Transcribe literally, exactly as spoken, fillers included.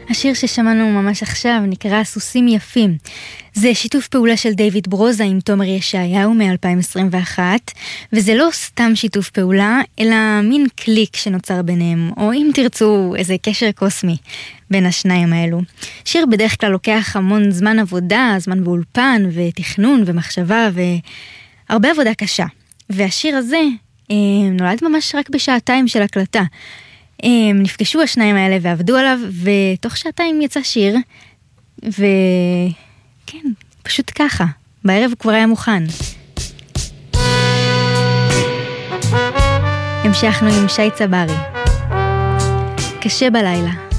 השיר ששמענו ממש עכשיו נקרא סוסים יפים. זה שיתוף פעולה של דיוויד ברוזה עם תומר ישעיהו מ-אלפיים עשרים ואחת, וזה לא סתם שיתוף פעולה, אלא מין קליק שנוצר ביניהם, או אם תרצו איזה קשר קוסמי בין השניים האלו. שיר בדרך כלל לוקח המון זמן עבודה, זמן באולפן ותכנון ומחשבה והרבה עבודה קשה. והשיר הזה אה, נולד ממש רק בשעתיים של הקלטה. הם נפגשו השניים האלה ועבדו עליו, ותוך שעתיים יצא שיר, וכן, פשוט ככה, בערב הוא כבר היה מוכן. המשכנו עם שי צברי. קשה בלילה.